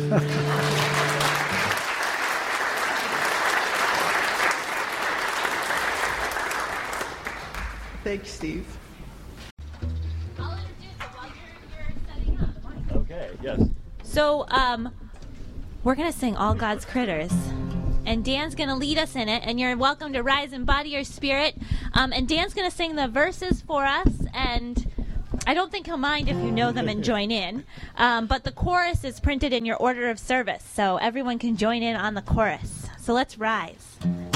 Thanks, Steve. I'll introduce it while you're setting up. Okay, yes. So, we're going to sing All God's Critters. And Dan's going to lead us in it. And you're welcome to rise and body your spirit. And Dan's going to sing the verses for us. And I don't think he'll mind if you know them and join in. But the chorus is printed in your order of service. So everyone can join in on the chorus. So let's rise.